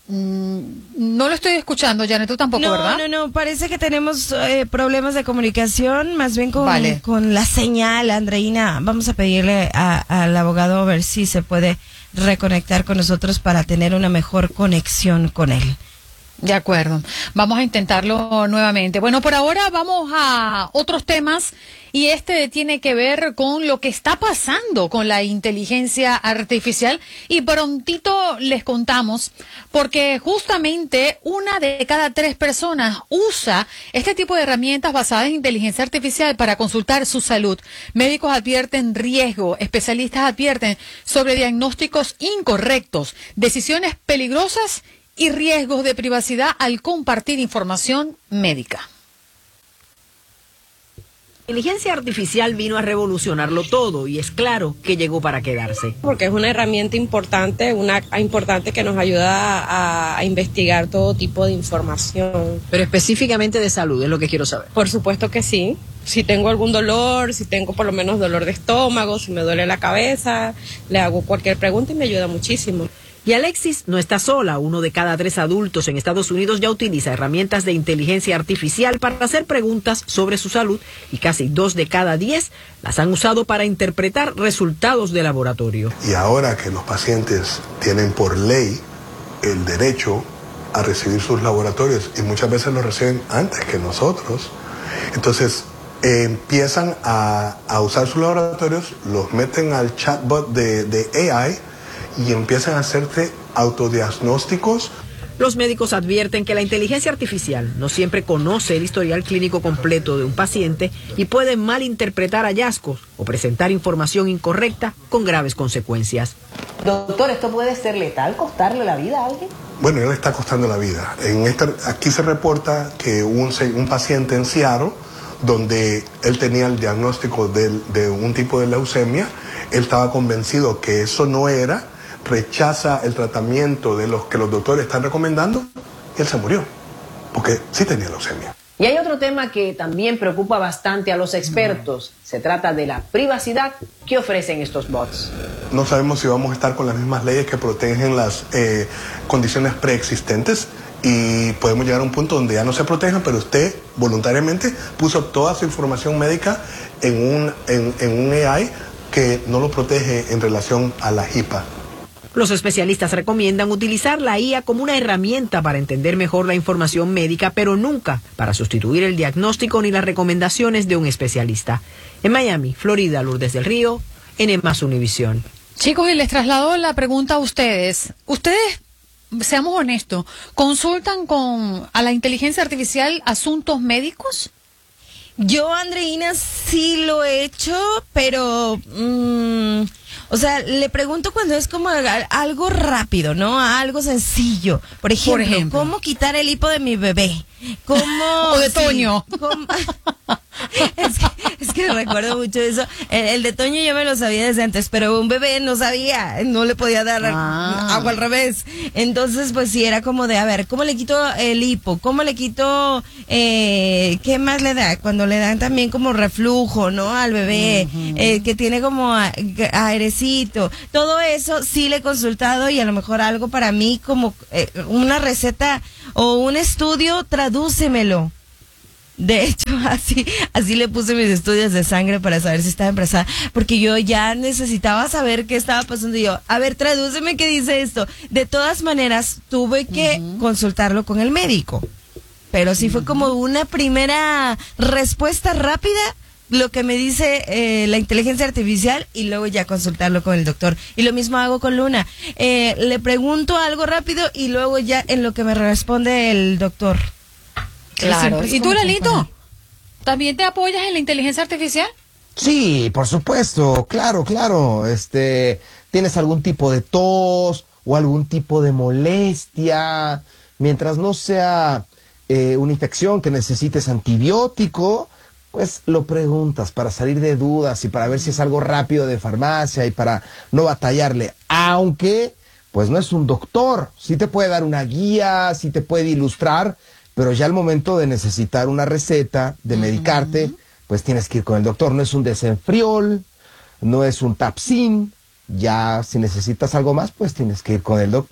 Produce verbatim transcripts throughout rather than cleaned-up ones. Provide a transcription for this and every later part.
Mm, no lo estoy escuchando, Janet, tú tampoco, no, ¿verdad? No, no, parece que tenemos eh, problemas de comunicación, más bien con, vale. con la señal, Andreina. Vamos a pedirle a, al abogado a ver si se puede reconectar con nosotros para tener una mejor conexión con él. De acuerdo, vamos a intentarlo nuevamente. Bueno, por ahora vamos a otros temas y este tiene que ver con lo que está pasando con la inteligencia artificial y prontito les contamos porque justamente una de cada tres personas usa este tipo de herramientas basadas en inteligencia artificial para consultar su salud. Médicos advierten riesgo, especialistas advierten sobre diagnósticos incorrectos, decisiones peligrosas y riesgos de privacidad al compartir información médica. La inteligencia artificial vino a revolucionarlo todo y es claro que llegó para quedarse. Porque es una herramienta importante, una importante que nos ayuda a, a investigar todo tipo de información. Pero específicamente de salud es lo que quiero saber. Por supuesto que sí. Si tengo algún dolor, si tengo por lo menos dolor de estómago, si me duele la cabeza, le hago cualquier pregunta y me ayuda muchísimo. Y Alexis no está sola. Uno de cada tres adultos en Estados Unidos ya utiliza herramientas de inteligencia artificial para hacer preguntas sobre su salud y casi dos de cada diez las han usado para interpretar resultados de laboratorio. Y ahora que los pacientes tienen por ley el derecho a recibir sus laboratorios y muchas veces los reciben antes que nosotros, entonces eh, empiezan a, a usar sus laboratorios, los meten al chatbot de, de A I y empiezan a hacerte autodiagnósticos. Los médicos advierten que la inteligencia artificial no siempre conoce el historial clínico completo de un paciente y puede malinterpretar hallazgos o presentar información incorrecta con graves consecuencias. Doctor, ¿esto puede ser letal, costarle la vida a alguien? Bueno, él le está costando la vida. En esta, aquí se reporta que un, un paciente en Seattle, donde él tenía el diagnóstico de, de un tipo de leucemia, él estaba convencido que eso no era, rechaza el tratamiento de los que los doctores están recomendando y él se murió, porque sí tenía leucemia. Y hay otro tema que también preocupa bastante a los expertos. Se trata de la privacidad que ofrecen estos bots. No sabemos si vamos a estar con las mismas leyes que protegen las eh, condiciones preexistentes y podemos llegar a un punto donde ya no se protejan, pero usted voluntariamente puso toda su información médica en un, en, en un A I que no lo protege en relación a la HIPAA. Los especialistas recomiendan utilizar la I A como una herramienta para entender mejor la información médica, pero nunca para sustituir el diagnóstico ni las recomendaciones de un especialista. En Miami, Florida, Lourdes del Río, N más Univisión. Chicos, y les traslado la pregunta a ustedes. Ustedes, seamos honestos, ¿consultan con a la inteligencia artificial asuntos médicos? Yo, Andreina, sí lo he hecho, pero... Mmm, o sea, le pregunto cuando es como algo rápido, ¿no? Algo sencillo. Por ejemplo, Por ejemplo. ¿cómo quitar el hipo de mi bebé? ¿Cómo... o de Toño. Sí, ¿cómo? Es que, es que recuerdo mucho eso. El, el de Toño yo me lo sabía desde antes, pero un bebé no sabía, no le podía dar ah. agua al revés. Entonces, pues sí, era como de, a ver, ¿cómo le quito el hipo? ¿Cómo le quito, eh, qué más le da? Cuando le dan también como reflujo, ¿no? Al bebé, uh-huh. eh, que tiene como a, airecito. Todo eso sí le he consultado y a lo mejor algo para mí como eh, una receta o un estudio, tradúcemelo. De hecho, así así le puse mis estudios de sangre para saber si estaba embarazada, porque yo ya necesitaba saber qué estaba pasando. Y yo, a ver, tradúceme qué dice esto. De todas maneras, tuve que uh-huh. consultarlo con el médico. Pero sí uh-huh. fue como una primera respuesta rápida, lo que me dice eh, la inteligencia artificial, y luego ya consultarlo con el doctor. Y lo mismo hago con Luna. Eh, le pregunto algo rápido y luego ya en lo que me responde el doctor. Claro. ¿Y tú, Lalito? ¿También te apoyas en la inteligencia artificial? Sí, por supuesto, claro, claro. Este, ¿tienes algún tipo de tos o algún tipo de molestia? Mientras no sea eh, una infección que necesites antibiótico, pues lo preguntas para salir de dudas y para ver si es algo rápido de farmacia y para no batallarle. Aunque, pues no es un doctor, sí te puede dar una guía, sí te puede ilustrar, pero ya al momento de necesitar una receta, de medicarte, uh-huh. pues tienes que ir con el doctor. No es un desenfriol, no es un Tapsin. Ya si necesitas algo más, pues tienes que ir con el doctor.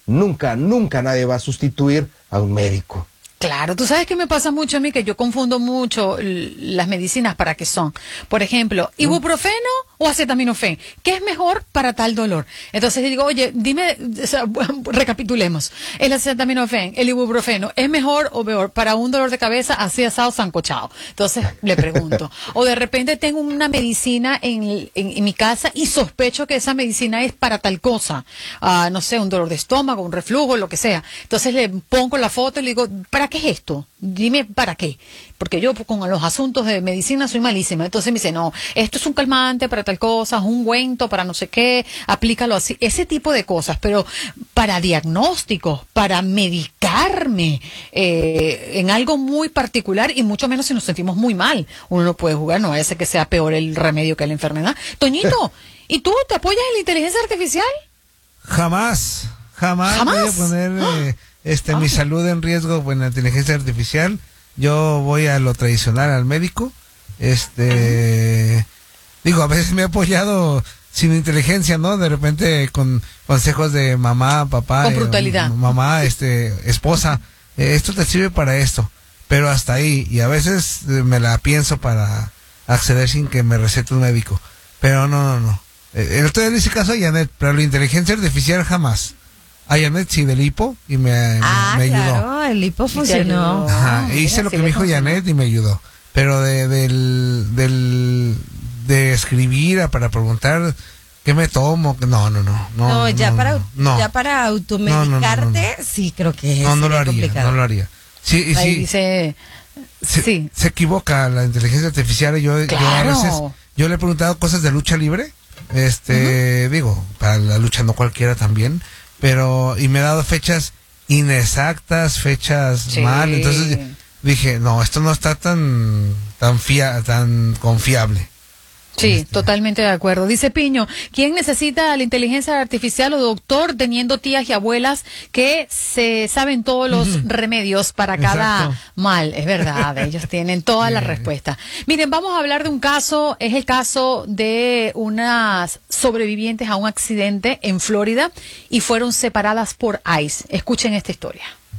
nunca, nunca nadie va a sustituir a un médico. Claro, tú sabes que me pasa mucho a mí, que yo confundo mucho las medicinas para qué son. Por ejemplo, ibuprofeno o acetaminofén, ¿qué es mejor para tal dolor? Entonces digo, oye, dime, o sea, recapitulemos. El acetaminofén, el ibuprofeno, ¿es mejor o peor para un dolor de cabeza así asado sancochado? Entonces le pregunto. O de repente tengo una medicina en, en, en mi casa y sospecho que esa medicina es para tal cosa. Uh, no sé, un dolor de estómago, un reflujo, lo que sea. Entonces le pongo la foto y le digo, ¿para qué es esto? Dime para qué. Porque yo con los asuntos de medicina soy malísima. Entonces me dice, no, esto es un calmante para tal cosa, un ungüento para no sé qué, aplícalo así. Ese tipo de cosas. Pero para diagnósticos, para medicarme eh, en algo muy particular, y mucho menos si nos sentimos muy mal. Uno no puede jugar, no vaya a ser que sea peor el remedio que la enfermedad. Toñito, ¿y tú te apoyas en la inteligencia artificial? Jamás, jamás, ¿Jamás? voy a poner eh, este, Ah. mi salud en riesgo con la inteligencia artificial. Yo voy a lo tradicional, al médico. Este, digo, a veces me he apoyado sin inteligencia, ¿no? De repente con consejos de mamá, papá, Con eh, brutalidad. mamá, este, esposa, eh, esto te sirve para esto, pero hasta ahí. Y a veces eh, me la pienso para acceder sin que me recete un médico. Pero no, no, no. Eh, el otro día le hice caso a Janet, pero la inteligencia artificial jamás. A Janet sí, del hipo, y me, me- Ah, me ayudó. claro, el hipo funcionó. Ajá, Ah, hice mira, lo sí que me le dijo funcionó. Janet y me ayudó. Pero de, del, del, de escribir a para preguntar qué me tomo, que- no, no, no. No, No, ya no, para no. ya para automedicarte, No, no, no, no, sí creo que No, no lo sería haría, complicado. no lo haría. Sí, y Ahí sí, dice, se, sí. se equivoca la inteligencia artificial. Y yo, yo a Claro. veces, yo le he preguntado cosas de lucha libre. Este, digo, para la lucha no cualquiera también, pero, y me ha dado fechas inexactas, fechas Sí. mal. Entonces dije, no, esto no está tan, tan fia, tan confiable. Sí, Este. totalmente de acuerdo. Dice Piño, ¿quién necesita la inteligencia artificial o doctor teniendo tías y abuelas que se saben todos los remedios para cada Exacto. mal? Es verdad, ellos tienen todas las Sí. respuestas. Miren, vamos a hablar de un caso, es el caso de unas sobrevivientes a un accidente en Florida y fueron separadas por ICE. Escuchen esta historia.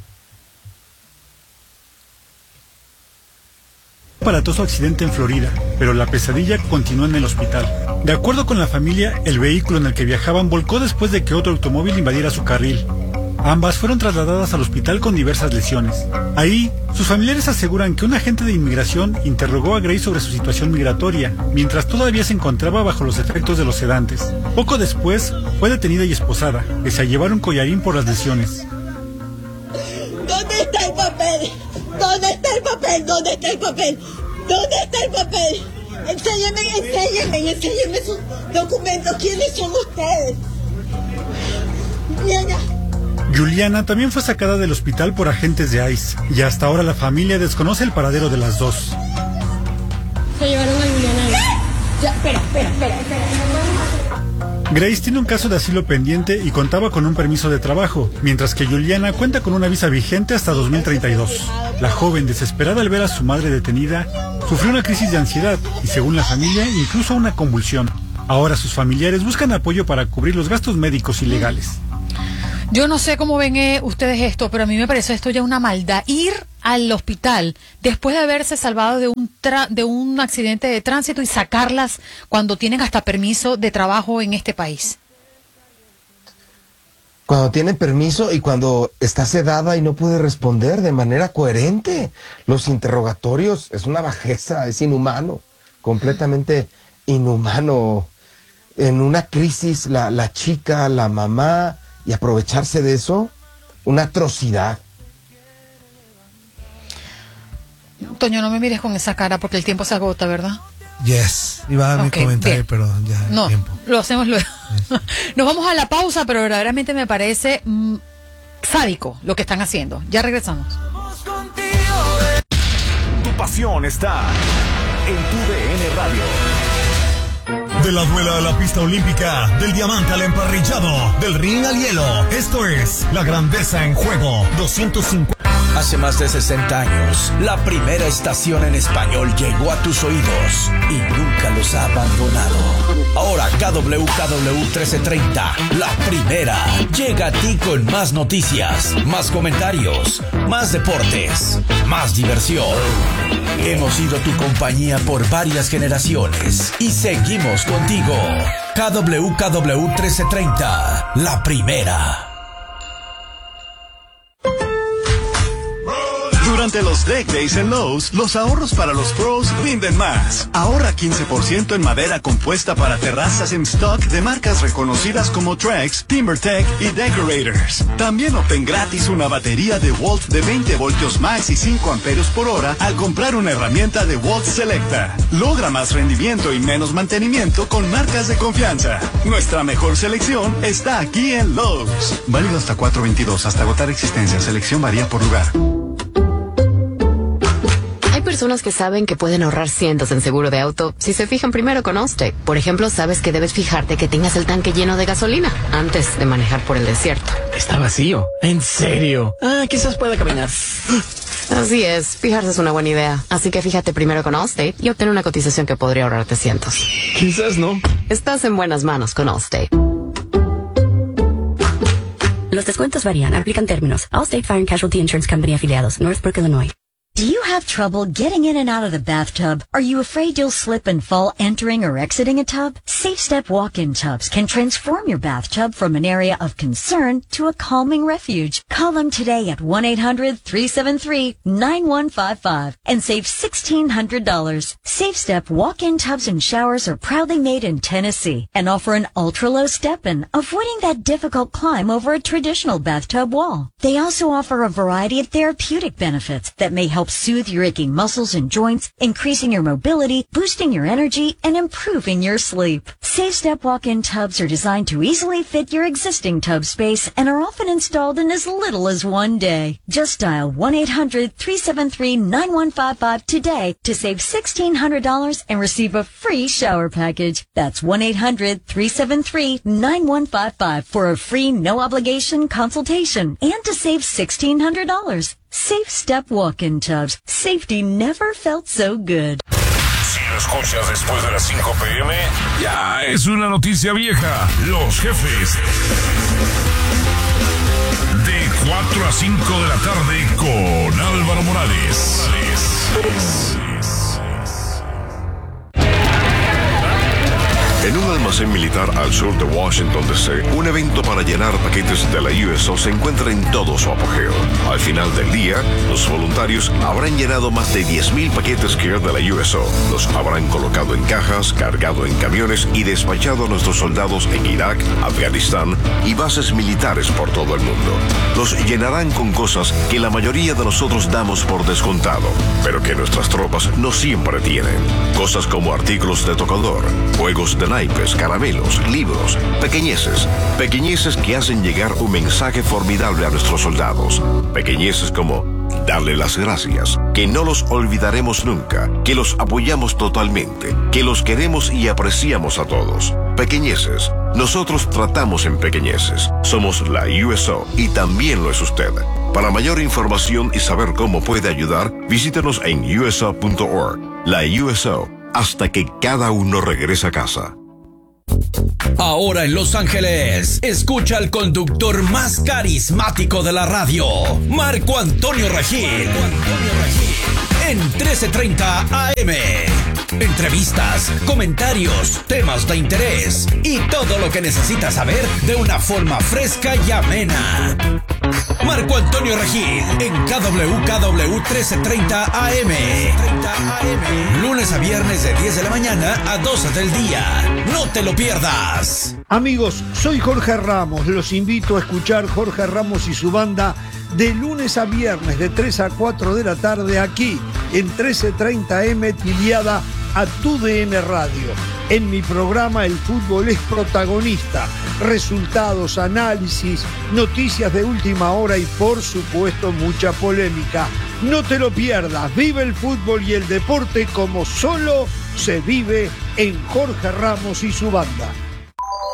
Aparatoso accidente en Florida, pero la pesadilla continúa en el hospital. De acuerdo con la familia, el vehículo en el que viajaban volcó después de que otro automóvil invadiera su carril. Ambas fueron trasladadas al hospital con diversas lesiones. Ahí, sus familiares aseguran que un agente de inmigración interrogó a Grace sobre su situación migratoria, mientras todavía se encontraba bajo los efectos de los sedantes. Poco después, fue detenida y esposada, pese a llevar un collarín por las lesiones. ¿Dónde está el papel? ¿Dónde está el papel? ¿Dónde está el papel? ¿Dónde está el papel? Enséñenme, enséñenme, enséñenme sus documentos. ¿Quiénes son ustedes? Niña. Juliana también fue sacada del hospital por agentes de ICE, y hasta ahora la familia desconoce el paradero de las dos. Se llevaron a Juliana. Ya, espera, espera, espera, espera. Grace tiene un caso de asilo pendiente y contaba con un permiso de trabajo, mientras que Juliana cuenta con una visa vigente hasta dos mil treinta y dos. La joven, desesperada al ver a su madre detenida, sufrió una crisis de ansiedad y, según la familia, incluso una convulsión. Ahora sus familiares buscan apoyo para cubrir los gastos médicos y legales. Yo no sé cómo ven eh, ustedes esto, pero a mí me parece esto ya una maldad. Ir al hospital después de haberse salvado de un tra- de un accidente de tránsito y sacarlas cuando tienen hasta permiso de trabajo en este país. Cuando tiene permiso y cuando está sedada y no puede responder de manera coherente. Los interrogatorios es una bajeza, es inhumano, completamente inhumano. En una crisis, la, la chica, la mamá, y aprovecharse de eso, una atrocidad. Toño, no me mires con esa cara porque el tiempo se agota, ¿verdad? Yes, iba a dar Ok, mi comentario, bien. pero ya No, tiempo. lo hacemos luego. Nos vamos a la pausa, pero verdaderamente me parece mm, sádico lo que están haciendo. Ya regresamos. Tu pasión está en tu D N Radio. De la duela a la pista olímpica, del diamante al emparrillado, del ring al hielo. Esto es La Grandeza en Juego doscientos cincuenta. Hace más de sesenta años, la primera estación en español llegó a tus oídos y nunca los ha abandonado. Ahora K W K W trece treinta, la primera, llega a ti con más noticias, más comentarios, más deportes, más diversión. Hemos sido tu compañía por varias generaciones y seguimos contigo. K W K W trece treinta, la primera. Durante los Deck Days en Lowe's, los ahorros para los pros rinden más. Ahorra quince por ciento en madera compuesta para terrazas en stock de marcas reconocidas como Trex, TimberTech y Decorators. También obtén gratis una batería de Walt de veinte voltios max y cinco amperios por hora al comprar una herramienta de Walt Selecta. Logra más rendimiento y menos mantenimiento con marcas de confianza. Nuestra mejor selección está aquí en Lowe's. Válido hasta cuatro veintidós, hasta agotar existencia. Selección varía por lugar. Hay personas que saben que pueden ahorrar cientos en seguro de auto si se fijan primero con Allstate. Por ejemplo, sabes que debes fijarte que tengas el tanque lleno de gasolina antes de manejar por el desierto. Está vacío. ¿En serio? Ah, quizás pueda caminar. Así es, fijarse es una buena idea. Así que fíjate primero con Allstate y obtén una cotización que podría ahorrarte cientos. Quizás no. Estás en buenas manos con Allstate. Los descuentos varían, aplican términos. Allstate Fire and Casualty Insurance Company afiliados, Northbrook, Illinois. Do you have trouble getting in and out of the bathtub? Are you afraid you'll slip and fall entering or exiting a tub? Safe Step walk-in tubs can transform your bathtub from an area of concern to a calming refuge. Call them today at one eight hundred three seven three nine one five five and save sixteen hundred dollars. Safe Step walk-in tubs and showers are proudly made in Tennessee and offer an ultra-low step-in, avoiding that difficult climb over a traditional bathtub wall. They also offer a variety of therapeutic benefits that may help soothe your aching muscles and joints, increasing your mobility, boosting your energy, and improving your sleep. Safe Step walk-in tubs are designed to easily fit your existing tub space and are often installed in as little as one day. Just dial one eight hundred three seven three nine one five five today to save sixteen hundred dollars and receive a free shower package. That's one eight hundred three seven three nine one five five for a free no-obligation consultation and to save sixteen hundred dollars. Safe Step walk-in tubs. Safety never felt so good. Si lo escuchas después de las cinco p m, ya es una noticia vieja. Los jefes. De cuatro a cinco de la tarde con Álvaro Morales. En un almacén militar al sur de Washington, D C, un evento para llenar paquetes de la U S O se encuentra en todo su apogeo. Al final del día, los voluntarios habrán llenado más de diez mil paquetes Care de la U S O. Los habrán colocado en cajas, cargado en camiones y despachado a nuestros soldados en Irak, Afganistán y bases militares por todo el mundo. Los llenarán con cosas que la mayoría de nosotros damos por descontado, pero que nuestras tropas no siempre tienen. Cosas como artículos de tocador, juegos de naipes, caramelos, libros, pequeñeces, pequeñeces que hacen llegar un mensaje formidable a nuestros soldados, pequeñeces como darle las gracias, que no los olvidaremos nunca, que los apoyamos totalmente, que los queremos y apreciamos a todos. Pequeñeces, nosotros tratamos en pequeñeces, somos la U S O y también lo es usted. Para mayor información y saber cómo puede ayudar, visítenos en U S O punto org. La U S O, hasta que cada uno regrese a casa. Ahora en Los Ángeles, escucha al conductor más carismático de la radio, Marco Antonio Regil, en trece treinta A M. Entrevistas, comentarios, temas de interés y todo lo que necesitas saber de una forma fresca y amena. Marco Antonio Regil en K W K W trece treinta A M. Lunes a viernes de diez de la mañana a doce del día. No te lo pierdas. Amigos, soy Jorge Ramos. Los invito a escuchar Jorge Ramos y su banda de lunes a viernes de tres a cuatro de la tarde aquí en trece treinta A M, tiliada a Tu D N Radio. En mi programa el fútbol es protagonista. Resultados, análisis, noticias de última hora y por supuesto mucha polémica. No te lo pierdas. Vive el fútbol y el deporte como solo se vive en Jorge Ramos y su banda.